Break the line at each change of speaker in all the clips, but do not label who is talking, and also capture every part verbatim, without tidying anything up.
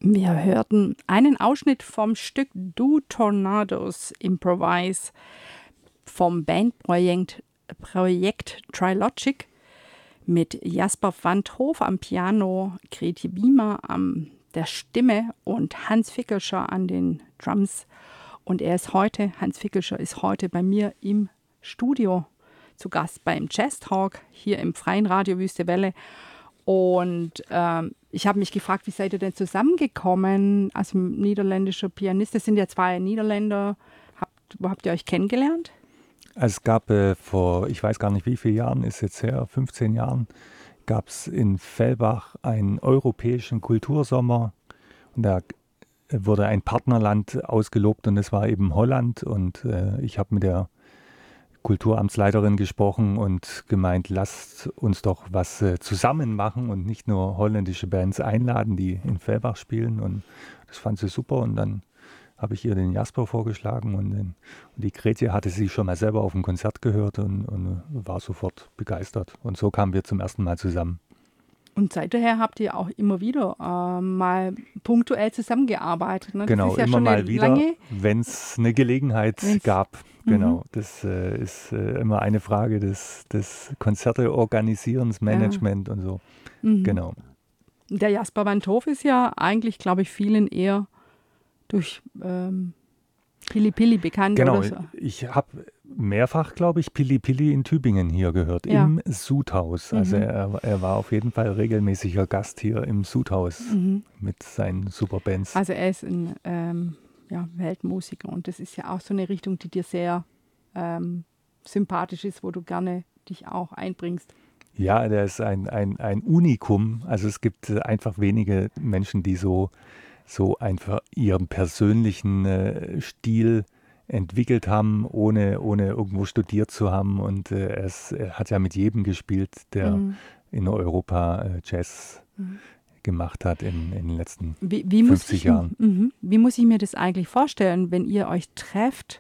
Wir hörten einen Ausschnitt vom Stück Do Tornadoes Improvise vom Bandprojekt Projekt Trilogic mit Jasper van 't Hof am Piano, Grete Biemer an der Stimme und Hans Fickelscher an den Drums. Und er ist heute, Hans Fickelscher ist heute bei mir im Studio zu Gast beim Jazz Talk hier im Freien Radio Wüste Welle. Und ähm, ich habe mich gefragt, wie seid ihr denn zusammengekommen als niederländischer Pianist? Das sind ja zwei Niederländer. Habt, wo habt ihr euch kennengelernt?
Es gab äh, vor, ich weiß gar nicht wie viele Jahren, ist jetzt her, fünfzehn Jahren, gab es in Fellbach einen europäischen Kultursommer. Und da wurde ein Partnerland ausgelobt und das war eben Holland. Und äh, ich habe mit der Kulturamtsleiterin gesprochen und gemeint, lasst uns doch was äh, zusammen machen und nicht nur holländische Bands einladen, die in Fellbach spielen. Und das fand sie super. Und dann habe ich ihr den Jasper vorgeschlagen und, den, und die Grete hatte sie schon mal selber auf dem Konzert gehört und, und war sofort begeistert. Und so kamen wir zum ersten Mal zusammen.
Und seither habt ihr auch immer wieder äh, mal punktuell zusammengearbeitet. Ne? Das
Genau,
ist ja
immer
schon
mal wieder,
lange,
wenn es eine Gelegenheit
wenn's,
gab.
Mhm.
Genau, das äh, ist äh, immer eine Frage des, des Konzerte-Organisierens, Management ja. und so.
Mhm.
Genau.
Der Jasper van 't Hof ist ja eigentlich, glaube ich, vielen eher durch ähm, Pili Pili bekannt.
Genau,
oder so.
Ich habe mehrfach, glaube ich, Pili Pili in Tübingen hier gehört, ja. im Sudhaus. Mhm. Also er, er war auf jeden Fall regelmäßiger Gast hier im Sudhaus mhm. mit seinen Superbands.
Also er ist ein ähm, ja, Weltmusiker und das ist ja auch so eine Richtung, die dir sehr ähm, sympathisch ist, wo du gerne dich auch einbringst.
Ja, der ist ein, ein, ein Unikum. Also es gibt einfach wenige Menschen, die so so einfach ihren persönlichen äh, Stil entwickelt haben, ohne, ohne irgendwo studiert zu haben. Und äh, er, ist, er hat ja mit jedem gespielt, der mhm. in Europa äh, Jazz mhm. gemacht hat in, in den letzten
wie, wie
fünfzig
ich,
Jahren.
Mh, wie muss ich mir das eigentlich vorstellen, wenn ihr euch trefft?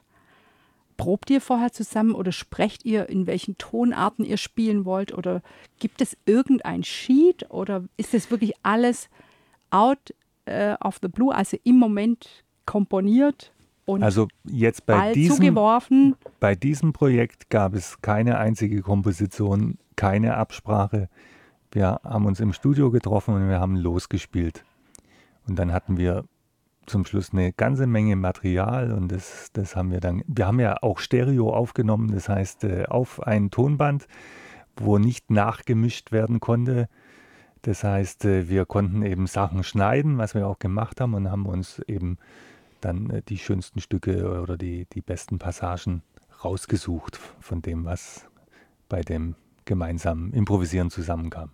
Probt ihr vorher zusammen oder sprecht ihr, in welchen Tonarten ihr spielen wollt? Oder gibt es irgendein Sheet? Oder ist das wirklich alles out of the blue, also im Moment komponiert und
also jetzt bei
Ball
diesem,
zugeworfen?
Bei diesem Projekt gab es keine einzige Komposition, keine Absprache. Wir haben uns im Studio getroffen und wir haben losgespielt. Und dann hatten wir zum Schluss eine ganze Menge Material und das, das haben wir dann, wir haben ja auch Stereo aufgenommen, das heißt auf ein Tonband, wo nicht nachgemischt werden konnte. Das heißt, wir konnten eben Sachen schneiden, was wir auch gemacht haben und haben uns eben dann die schönsten Stücke oder die, die besten Passagen rausgesucht von dem, was bei dem gemeinsamen Improvisieren zusammenkam.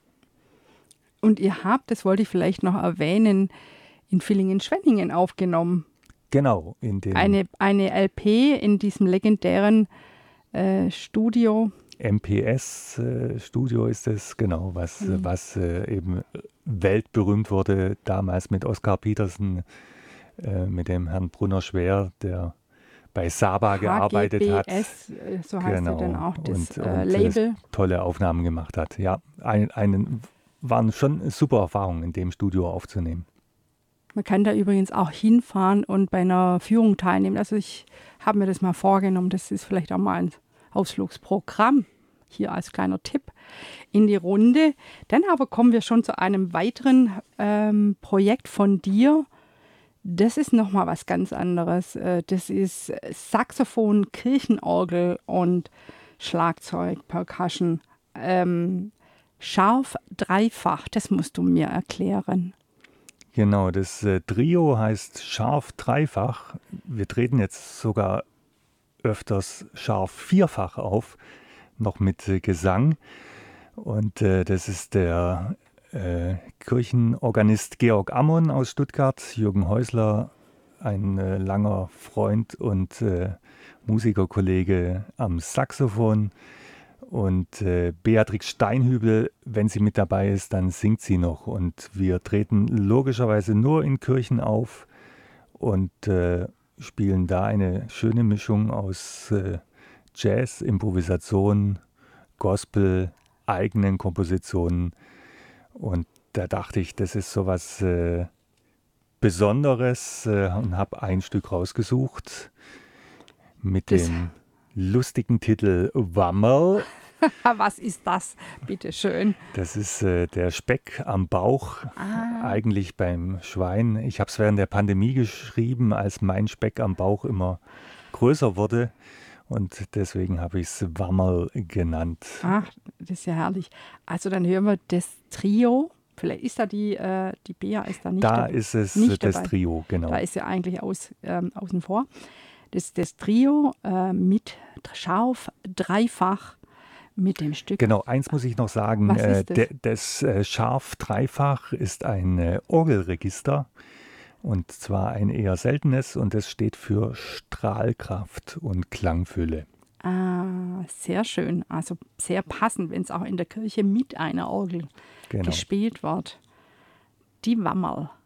Und ihr habt, das wollte ich vielleicht noch erwähnen, in Villingen-Schwenningen aufgenommen.
Genau. In dem
eine, eine L P in diesem legendären äh, Studio.
M P S-Studio äh, ist es, genau, was, mhm. was äh, eben weltberühmt wurde, damals mit Oskar Petersen, äh, mit dem Herrn Brunner Schwer, der bei Saba gearbeitet hat.
So heißt genau. ja dann auch das
und,
äh,
und
Label.
Tolle Aufnahmen gemacht hat. Ja, ein, einen, waren schon super Erfahrungen, in dem Studio aufzunehmen.
Man kann da übrigens auch hinfahren und bei einer Führung teilnehmen. Also ich habe mir das mal vorgenommen, das ist vielleicht auch mal ein Ausflugsprogramm, hier als kleiner Tipp in die Runde. Dann aber kommen wir schon zu einem weiteren ähm, Projekt von dir. Das ist nochmal was ganz anderes. Das ist Saxophon, Kirchenorgel und Schlagzeug, Percussion. Ähm, scharf dreifach, das musst du mir erklären.
Genau, das äh, Trio heißt scharf dreifach. Wir treten jetzt sogar öfters scharf vierfach auf, noch mit äh, Gesang. Und äh, das ist der äh, Kirchenorganist Georg Ammon aus Stuttgart, Jürgen Häusler, ein äh, langer Freund und äh, Musikerkollege am Saxophon. Und äh, Beatrix Steinhübel, wenn sie mit dabei ist, dann singt sie noch. Und wir treten logischerweise nur in Kirchen auf und äh, spielen da eine schöne Mischung aus äh, Jazz, Improvisation, Gospel, eigenen Kompositionen. Und da dachte ich, das ist sowas, äh, Besonderes äh, und habe ein Stück rausgesucht mit
Das-
dem lustigen Titel Wammerl.
Was ist das? Bitte schön.
Das ist äh, der Speck am Bauch, eigentlich beim Schwein. Ich habe es während der Pandemie geschrieben, als mein Speck am Bauch immer größer wurde. Und deswegen habe ich es Wammerl genannt.
Ach, das ist ja herrlich. Also dann hören wir das Trio. Vielleicht ist da die, äh, die Bea ist da nicht
Da
dabei.
ist es
nicht
das
dabei.
Trio, genau.
Da ist sie eigentlich aus, ähm, außen vor. Das, das Trio äh, mit scharf dreifach mit dem Stück.
Genau, eins muss ich noch sagen.
Was
äh,
ist das?
de- Das äh, Scharf-Dreifach ist ein äh, Orgelregister und zwar ein eher seltenes und das steht für Strahlkraft und Klangfülle.
Ah, sehr schön. Also sehr passend, wenn es auch in der Kirche mit einer Orgel
Genau.
gespielt wird. Die Wammerl.